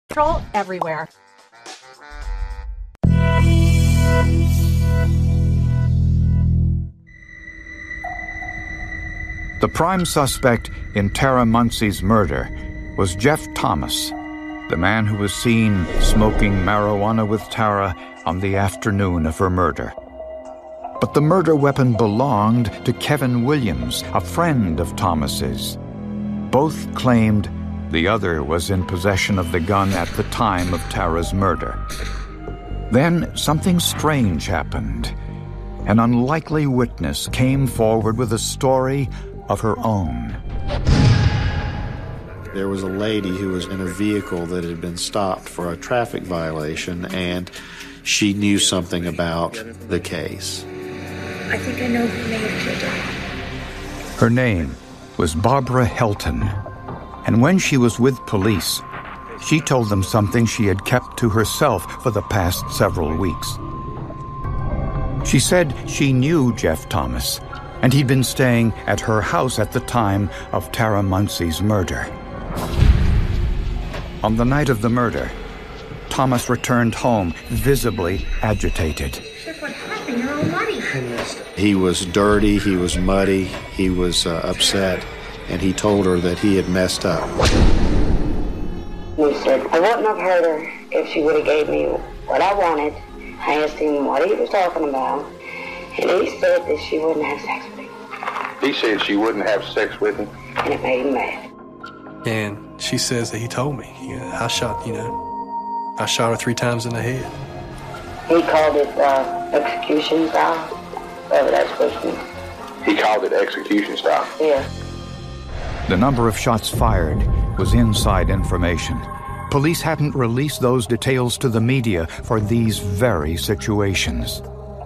Troll everywhere. The prime suspect in Tara Muncie's murder was Jeff Thomas, the man who was seen smoking marijuana with Tara on the afternoon of her murder. But the murder weapon belonged to Kevin Williams, a friend of Thomas's. Both claimed the other was in possession of the gun at the time of Tara's murder. Then something strange happened. An unlikely witness came forward with a story of her own. There was a lady who was in a vehicle that had been stopped for a traffic violation, and she knew something about the case. I think I know who may have killed her. Her name was Barbara Helton, and when she was with police, she told them something she had kept to herself for the past several weeks. She said she knew Jeff Thomas, and he'd been staying at her house at the time of Tara Muncie's murder. On the night of the murder, Thomas returned home visibly agitated. Chef, what happened? You're all muddy. He was dirty, he was muddy, he was upset, and he told her that he had messed up. He said, I wouldn't have hurt her if she would have gave me what I wanted. I asked him what he was talking about, and he said that she wouldn't have sex with him. He said she wouldn't have sex with him? And it made him mad. And she says that he told me. I shot her 3 times in the head. He called it execution style, whatever that's supposed to mean. He called it execution style? Yeah. The number of shots fired was inside information. Police hadn't released those details to the media for these very situations.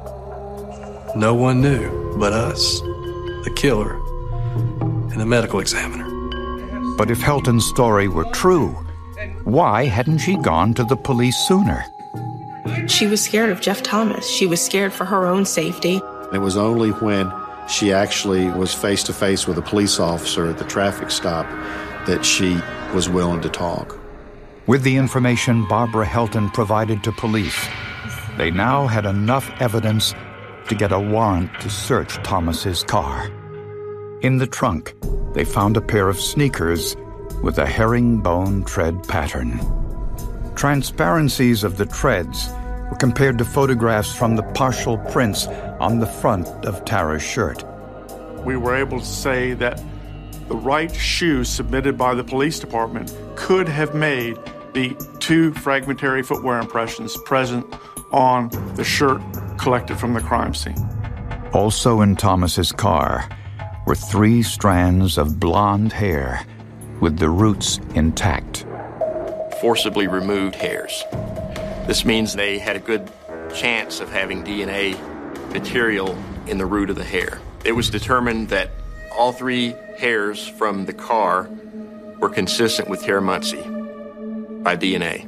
No one knew but us, the killer, and the medical examiner. But if Helton's story were true, why hadn't she gone to the police sooner? She was scared of Jeff Thomas. She was scared for her own safety. It was only when she actually was face-to-face with a police officer at the traffic stop that she was willing to talk. With the information Barbara Helton provided to police, they now had enough evidence to get a warrant to search Thomas's car. In the trunk, they found a pair of sneakers with a herringbone tread pattern. Transparencies of the treads were compared to photographs from the partial prints on the front of Tara's shirt. We were able to say that the right shoe submitted by the police department could have made the 2 fragmentary footwear impressions present on the shirt collected from the crime scene. Also in Thomas's car were 3 strands of blonde hair with the roots intact. Forcibly removed hairs. This means they had a good chance of having DNA material in the root of the hair. It was determined that all 3 hairs from the car were consistent with Tara Muncie by DNA.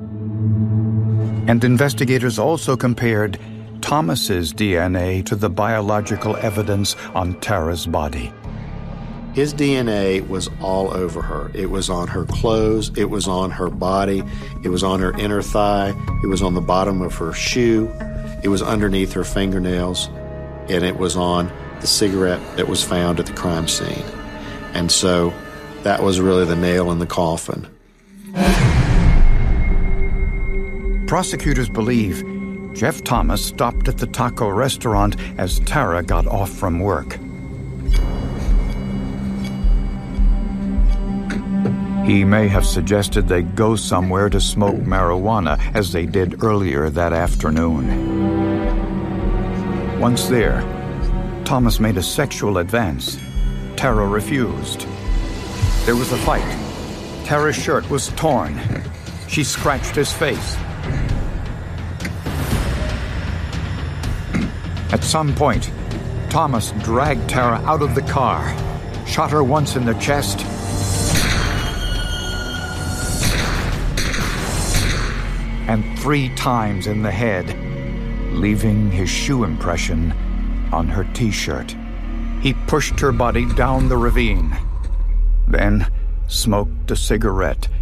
And investigators also compared Thomas's DNA to the biological evidence on Tara's body. His DNA was all over her. It was on her clothes, it was on her body, it was on her inner thigh, it was on the bottom of her shoe, it was underneath her fingernails, and it was on the cigarette that was found at the crime scene. And so that was really the nail in the coffin. Prosecutors believe Jeff Thomas stopped at the taco restaurant as Tara got off from work. He may have suggested they go somewhere to smoke marijuana, as they did earlier that afternoon. Once there, Thomas made a sexual advance. Tara refused. There was a fight. Tara's shirt was torn. She scratched his face. At some point, Thomas dragged Tara out of the car, shot her once in the chest, and 3 times in the head, leaving his shoe impression on her T-shirt. He pushed her body down the ravine, then smoked a cigarette